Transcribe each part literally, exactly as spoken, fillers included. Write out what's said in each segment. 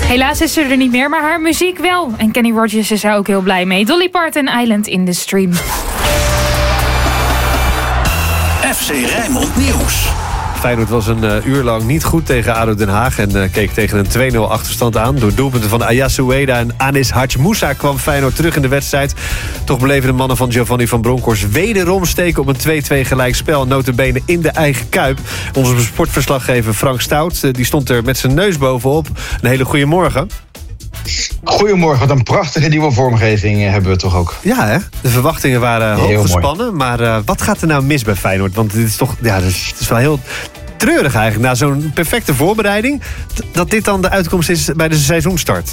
Helaas is ze er niet meer, maar haar muziek wel. En Kenny Rogers is er ook heel blij mee. Dolly Parton, Island in the Stream. F C Rijnmond Nieuws. Feyenoord was een uh, uur lang niet goed tegen A D O Den Haag... en uh, keek tegen een twee nul achterstand aan. Door doelpunten van Ayasu Ueda en Anis Hadj Moussa kwam Feyenoord terug in de wedstrijd. Toch bleven de mannen van Giovanni van Bronckhorst wederom steken op een twee twee gelijkspel. Nota bene in de eigen Kuip. Onze sportverslaggever Frank Stout uh, die stond er met zijn neus bovenop. Een hele goede morgen. Goedemorgen, wat een prachtige nieuwe vormgeving hebben we toch ook. Ja, hè? De verwachtingen waren hoog gespannen. Maar uh, wat gaat er nou mis bij Feyenoord? Want dit is toch, ja, het is wel heel treurig eigenlijk. Na zo'n perfecte voorbereiding, dat dit dan de uitkomst is bij de seizoenstart.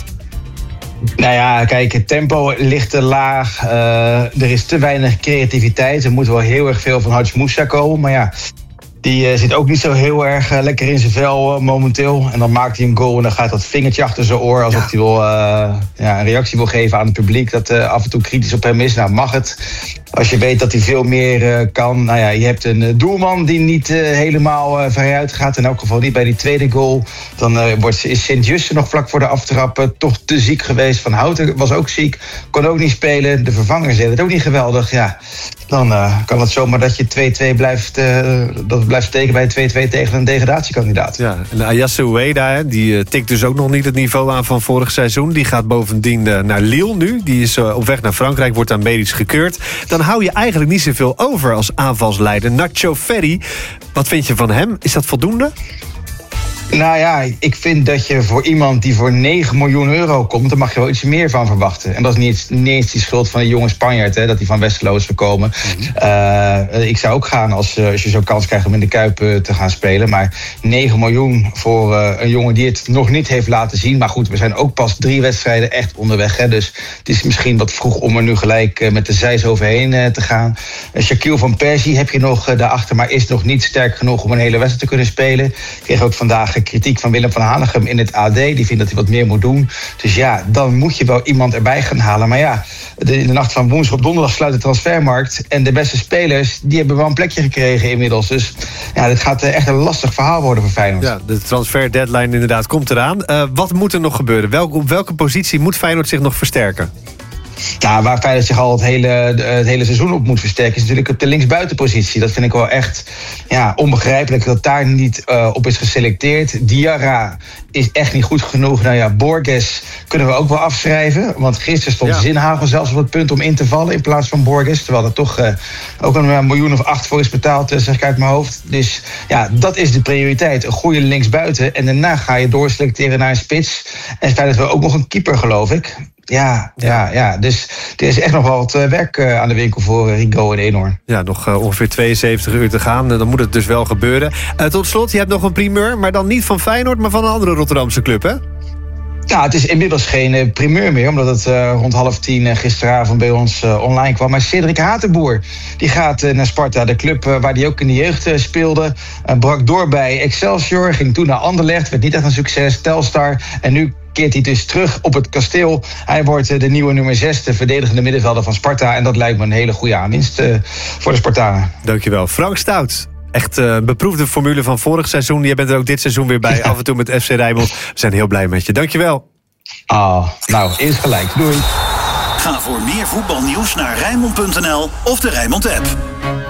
Nou ja, kijk, het tempo ligt te laag. Uh, er is te weinig creativiteit. Er moet wel heel erg veel van Hadj Moussa komen. Maar ja, die uh, zit ook niet zo heel erg uh, lekker in zijn vel uh, momenteel. En dan maakt hij een goal en dan gaat dat vingertje achter zijn oor... alsof ja. hij wil, uh, ja, een reactie wil geven aan het publiek... dat uh, af en toe kritisch op hem is. Nou, mag het. Als je weet dat hij veel meer uh, kan. Nou ja, je hebt een uh, doelman die niet uh, helemaal uh, vrijuit gaat. In elk geval niet bij die tweede goal. Dan uh, wordt, is Sint-Juste nog vlak voor de aftrap uh, toch te ziek geweest. Van Houten was ook ziek. Kon ook niet spelen. De vervangers deden het ook niet geweldig. Ja, dan uh, kan het zomaar dat je twee twee blijft, uh, dat het blijft steken bij twee twee tegen een degradatiekandidaat. Ja, en Ayasu Ueda, die uh, tikt dus ook nog niet het niveau aan van vorig seizoen. Die gaat bovendien uh, naar Lille nu. Die is uh, op weg naar Frankrijk, wordt daar medisch gekeurd. Dan hou je eigenlijk niet zoveel over als aanvalsleider. Nacho Ferry, wat vind je van hem? Is dat voldoende? Nou ja, ik vind dat je voor iemand die voor negen miljoen euro komt... daar mag je wel iets meer van verwachten. En dat is niet, niet eens die schuld van de jonge Spanjaard... Hè, dat hij van Westerlo is gekomen. Mm-hmm. Uh, ik zou ook gaan als, als je zo'n kans krijgt om in de Kuip uh, te gaan spelen. Maar negen miljoen voor uh, een jongen die het nog niet heeft laten zien. Maar goed, we zijn ook pas drie wedstrijden echt onderweg. Hè, dus het is misschien wat vroeg om er nu gelijk uh, met de zeis overheen uh, te gaan. Uh, Shaquille van Persie heb je nog uh, daarachter... maar is nog niet sterk genoeg om een hele wedstrijd te kunnen spelen. Ik kreeg ook vandaag kritiek van Willem van Hanegem in het A D. Die vindt dat hij wat meer moet doen. Dus ja, dan moet je wel iemand erbij gaan halen. Maar ja, de, in de nacht van woensdag op donderdag sluit de transfermarkt. En de beste spelers, die hebben wel een plekje gekregen inmiddels. Dus ja, dit gaat echt een lastig verhaal worden voor Feyenoord. Ja, de transfer deadline inderdaad komt eraan. Uh, wat moet er nog gebeuren? Welk, op welke positie moet Feyenoord zich nog versterken? Nou, waar Feyenoord zich al het hele, het hele seizoen op moet versterken... is natuurlijk op de linksbuitenpositie. Dat vind ik wel echt ja, onbegrijpelijk dat daar niet uh, op is geselecteerd. Diarra is echt niet goed genoeg. Nou ja, Borges kunnen we ook wel afschrijven. Want gisteren stond ja. Zinhagel zelfs op het punt om in te vallen... in plaats van Borges. Terwijl er toch uh, ook een miljoen of acht voor is betaald, zeg ik uit mijn hoofd. Dus ja, dat is de prioriteit. Een goede linksbuiten. En daarna ga je doorselecteren naar een spits. En Feyenoord wil ook nog een keeper, geloof ik. Ja, ja, ja, dus er is echt nog wel wat werk aan de winkel voor Rigo en Eenhoorn. Ja, nog uh, ongeveer tweeënzeventig uur te gaan. Dan moet het dus wel gebeuren. Uh, tot slot, je hebt nog een primeur, maar dan niet van Feyenoord... maar van een andere Rotterdamse club, hè? Ja, het is inmiddels geen uh, primeur meer... omdat het uh, rond half tien uh, gisteravond bij ons uh, online kwam. Maar Cedric Hatenboer, die gaat uh, naar Sparta. De club uh, waar hij ook in de jeugd uh, speelde. Uh, brak door bij Excelsior, ging toen naar Anderlecht. Werd niet echt een succes, Telstar. En nu keert hij dus terug op het kasteel. Hij wordt uh, de nieuwe nummer zes, de verdedigende middenvelder van Sparta. En dat lijkt me een hele goede aanwinst uh, voor de Spartanen. Dankjewel. Frank Stout. Echt uh, beproefde formule van vorig seizoen. Jij bent er ook dit seizoen weer bij. Ja. Af en toe met F C Rijnmond. We zijn heel blij met je. Dankjewel. Ah, nou, is gelijk. Doei. Ga voor meer voetbalnieuws naar Rijnmond punt n l of de Rijnmond app.